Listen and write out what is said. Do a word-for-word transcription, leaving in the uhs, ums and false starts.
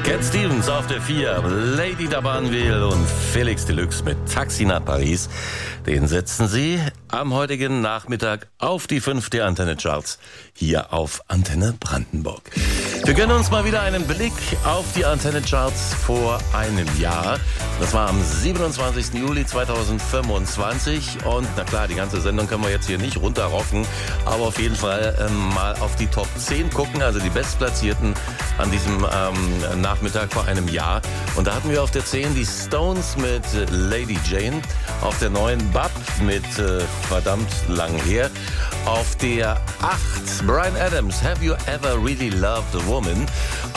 Cat Stevens auf der vier, Lady D'Abanville und Felix Deluxe mit Taxi nach Paris. Den setzen Sie am heutigen Nachmittag auf die fünf der Antenne Charts hier auf Antenne Brandenburg. Wir gönnen uns mal wieder einen Blick auf die Antenne Charts vor einem Jahr. Das war am siebenundzwanzigsten Juli zweitausendfünfundzwanzig und na klar, die ganze Sendung können wir jetzt hier nicht runterrocken, aber auf jeden Fall ähm, mal auf die Top zehn gucken, also die Bestplatzierten an diesem ähm, Nachmittag vor einem Jahr. Und da hatten wir auf der zehn die Stones mit Lady Jane, auf der neun Bab mit äh, verdammt lang her, auf der acht Bryan Adams, Have You Ever Really Loved a Woman,